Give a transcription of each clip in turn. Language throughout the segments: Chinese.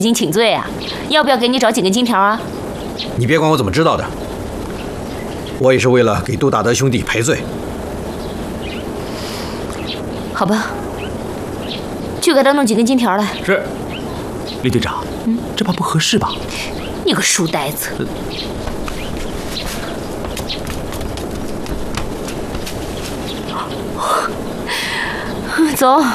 经请罪啊，要不要给你找几根金条啊？ 你别管我怎么知道的，我也是为了给杜大德兄弟赔罪。 好吧，去给他弄几根金条来。 是，李队长，这怕不合适吧？ 你个书呆子！走。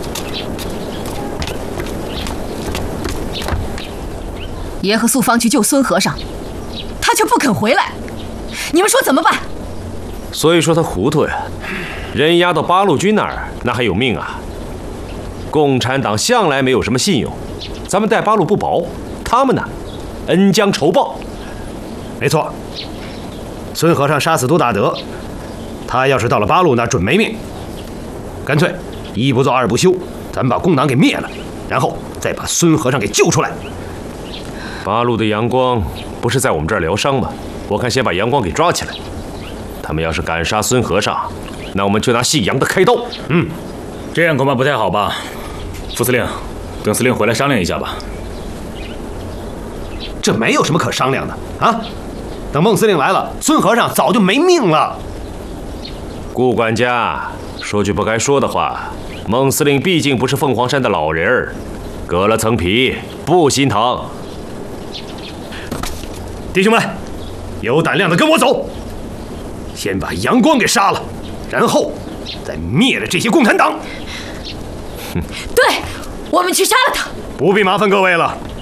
爷和素芳去救孙和尚，他却不肯回来，你们说怎么办？ 所以说他糊涂呀，人押到八路军那儿，那还有命啊？共产党向来没有什么信用，咱们待八路不薄，他们呢，恩将仇报。 没错，孙和尚杀死杜大德，他要是到了八路那准没命。干脆一不做二不休，咱们把共党给灭了，然后再把孙和尚给救出来。 八路的阳光不是在我们这儿疗伤吗？我看先把阳光给抓起来。他们要是敢杀孙和尚，那我们就拿姓杨的开刀。 这样恐怕不太好吧？副司令，等司令回来商量一下吧。 这没有什么可商量的啊！等孟司令来了，孙和尚早就没命了。 顾管家，说句不该说的话，孟司令毕竟不是凤凰山的老人儿，割了层皮不心疼。 弟兄们，有胆量的跟我走，先把杨光给杀了，然后再灭了这些共产党。 对，我们去杀了他。 不必麻烦各位了，